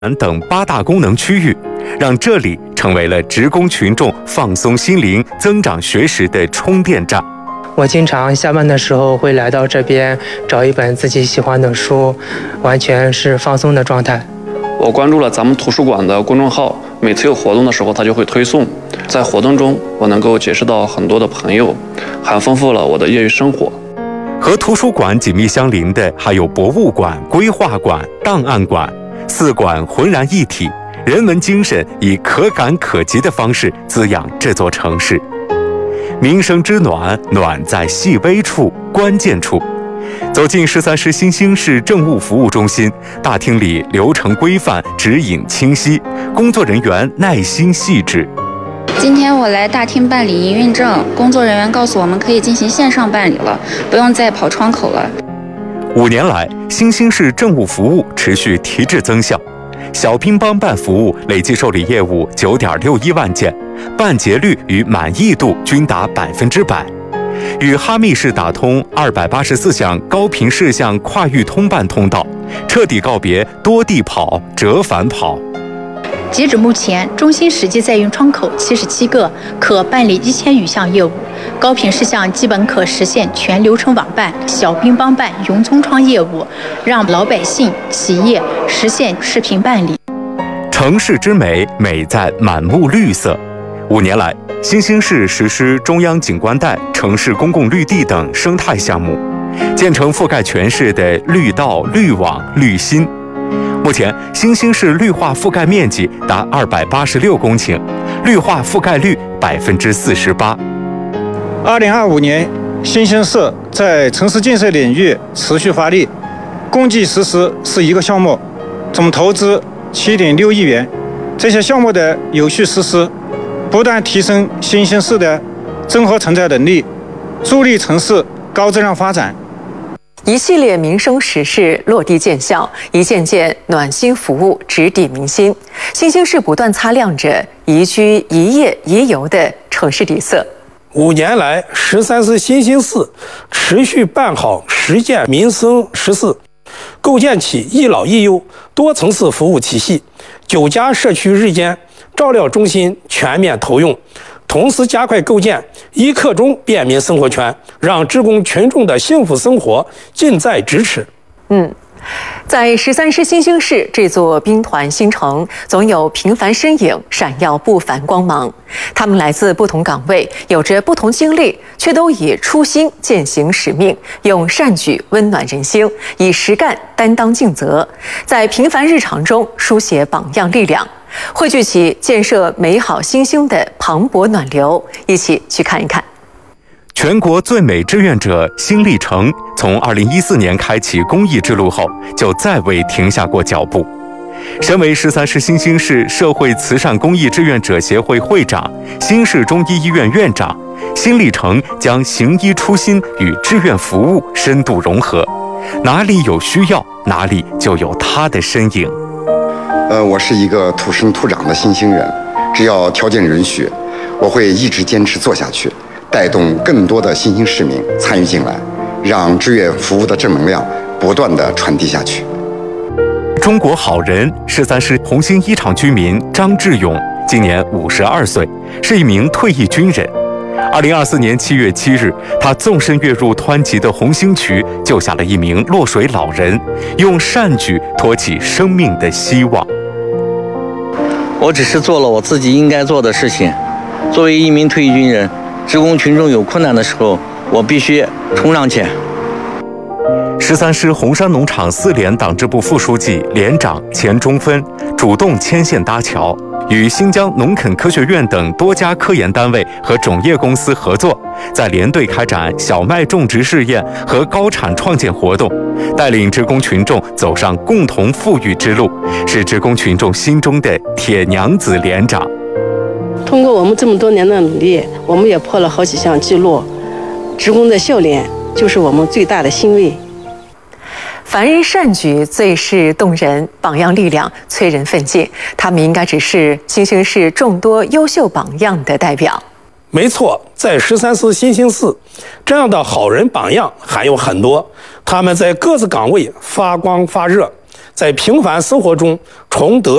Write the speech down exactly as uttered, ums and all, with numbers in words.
等八大功能区域，让这里成为了职工群众放松心灵、增长学识的充电站。 我经常下班的时候会来到这边找一本自己喜欢的书，完全是放松的状态。 我关注了咱们图书馆的公众号，每次有活动的时候它就会推送。在活动中，我能够结识到很多的朋友，还丰富了我的业余生活。 和图书馆紧密相邻的还有博物馆、规划馆、档案馆，四馆浑然一体，人文精神以可感可及的方式滋养这座城市。民生之暖，暖在细微处、关键处。走进十三师新兴市政务服务中心，大厅里流程规范，指引清晰，工作人员耐心细致。 今天我来大厅办理营运证，工作人员告诉我们可以进行线上办理了，不用再跑窗口了。 五年来，新兴市政务服务持续提质增效，小乒乓办服务累计受理业务九点六一万件，办结率与满意度均达百分之百。与哈密市打通二百八十四项高频事项跨域通办通道，彻底告别多地跑、折返跑。 截止目前，中心实际在运窗口七十七个，可办理一千余项业务，高频事项基本可实现全流程网办，小乒乓办云从窗业务，让老百姓、企业实现视频办理。 城市之美，美在满目绿色。五年来，新兴市实施中央景观带、城市公共绿地等生态项目，建成覆盖全市的绿道、绿网、绿心。目前，新兴市绿化覆盖面积达二百八十六公顷，绿化覆盖率百分之四十八。 二零二五年，新兴市在城市建设领域持续发力，共计实施十一个项目，总投资七点六亿元。这些项目的有序实施，不断提升新兴市的综合承载能力，助力城市高质量发展。 一系列民生实事落地见效，一件件暖心服务直抵民心。新兴市不断擦亮着宜居、宜业、宜游的城市底色。 五年来，十三市新兴市持续办好实践民生实事，构建起一老一幼多层次服务体系，九家社区日间照料中心全面投用，同时加快构建一刻钟便民生活圈，让职工群众的幸福生活近在咫尺。 嗯，在十三师新兴市这座兵团新城，总有平凡身影闪耀不凡光芒。他们来自不同岗位，有着不同经历，却都以初心践行使命，用善举温暖人心，以实干担当尽责，在平凡日常中书写榜样力量，汇聚起建设美好新兴的磅礴暖流。一起去看一看。 全国最美志愿者新历程从二零一四年开启公益之路后，就再未停下过脚步。身为十三师新兴市社会慈善公益志愿者协会会长、新市中医医院院长，新历程将行医初心与志愿服务深度融合，哪里有需要，哪里就有他的身影。 呃，我是一个土生土长的新兴人，只要条件允许，我会一直坚持做下去，带动更多的新兴市民参与进来，让志愿服务的正能量不断地传递下去。 中国好人十三师红星一厂居民张志勇今年五十二岁，是一名退役军人。二零二四年七月七日，他纵身跃入湍急的红星渠，救下了一名落水老人，用善举托起生命的希望。 我只是做了我自己应该做的事情。作为一名退役军人，职工群众有困难的时候，我必须冲上去。 十三师红山农场四连党支部副书记、连长钱中芬主动牵线搭桥，与新疆农垦科学院等多家科研单位和种业公司合作，在连队开展小麦种植试验和高产创建活动，带领职工群众走上共同富裕之路，是职工群众心中的铁娘子连长。 通过我们这么多年的努力，我们也破了好几项记录，职工的笑脸就是我们最大的欣慰。 凡人善举最是动人，榜样力量催人奋进。他们应该只是新兴市众多优秀榜样的代表。 没错，在十三师新兴市，这样的好人榜样还有很多。他们在各自岗位发光发热， 在平凡生活中重得